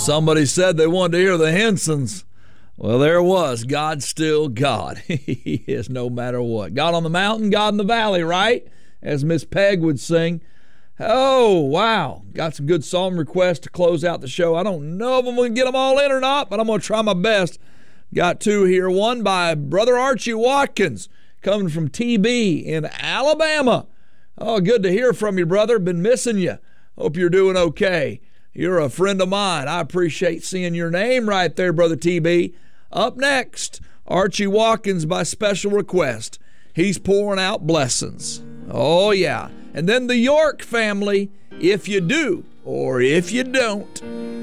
Somebody said they wanted to hear the Hensons. Well, there it was. God's still God. He is no matter what. God on the mountain, God in the valley, right? As Miss Peg would sing. Oh, wow. Got some good song requests to close out the show. I don't know if I'm going to get them all in or not, but I'm going to try my best. Got two here. One by Brother Archie Watkins, coming from TB in Alabama. Oh, good to hear from you, brother. Been missing you. Hope you're doing okay. You're a friend of mine. I appreciate seeing your name right there, Brother TB. Up next, Archie Watkins by special request. He's pouring out blessings. Oh, yeah. And then the York family, If You Do or If You Don't.